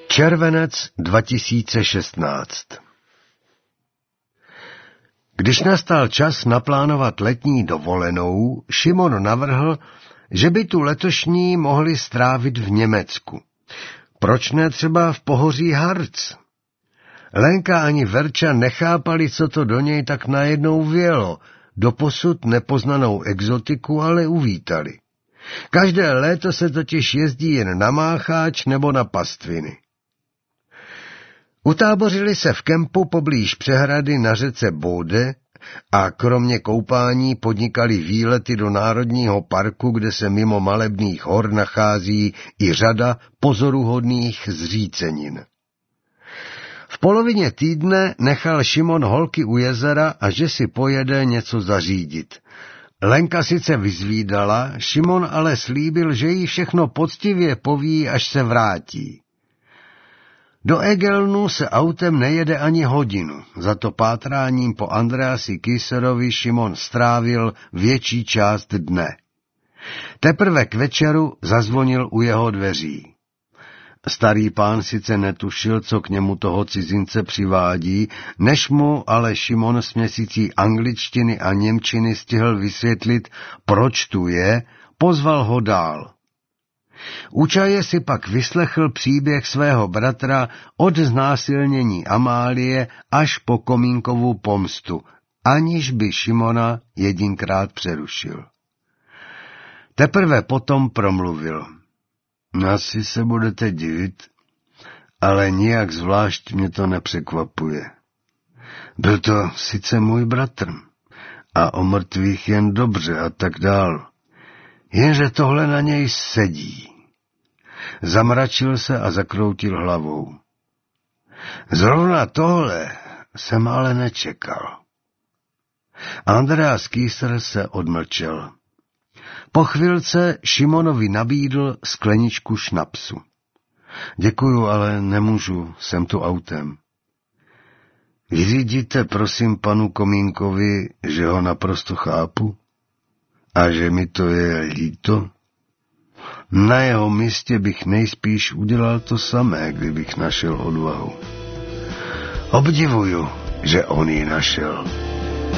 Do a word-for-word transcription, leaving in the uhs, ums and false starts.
Červenec dva tisíce šestnáct. Když nastal čas naplánovat letní dovolenou, Šimon navrhl, že by tu letošní mohli strávit v Německu. Proč ne třeba v pohoří Harz? Lenka ani Verča nechápali, co to do něj tak najednou vjelo, doposud nepoznanou exotiku ale uvítali. Každé léto se totiž jezdí jen na Mácháč nebo na pastviny. Utábořili se v kempu poblíž přehrady na řece Bode a kromě koupání podnikali výlety do národního parku, kde se mimo malebných hor nachází i řada pozoruhodných zřícenin. V polovině týdne nechal Šimon holky u jezera a že si pojede něco zařídit. Lenka sice vyzvídala, Šimon ale slíbil, že jí všechno poctivě poví, až se vrátí. Do Egelnu se autem nejede ani hodinu, za to pátráním po Andreasi Kieserovi Šimon strávil větší část dne. Teprve k večeru zazvonil u jeho dveří. Starý pán sice netušil, co k němu toho cizince přivádí, než mu ale Šimon s měsící angličtiny a němčiny stihl vysvětlit, proč tu je, pozval ho dál. U čaje si pak vyslechl příběh svého bratra od znásilnění Amálie až po Komínkovu pomstu, aniž by Šimona jedinkrát přerušil. Teprve potom promluvil. Asi se budete divit, ale nijak zvlášť mě to nepřekvapuje. Byl to sice můj bratr a o mrtvých jen dobře a tak dál, jenže tohle na něj sedí. Zamračil se a zakroutil hlavou. Zrovna tohle jsem ale nečekal. Andreas Kieser se odmlčel. Po chvilce Šimonovi nabídl skleničku šnapsu. Děkuju, ale nemůžu, jsem tu autem. Vyřídíte prosím panu Komínkovi, že ho naprosto chápu a že mi to je líto? Na jeho místě bych nejspíš udělal to samé, kdybych našel odvahu. Obdivuju, že on ji našel.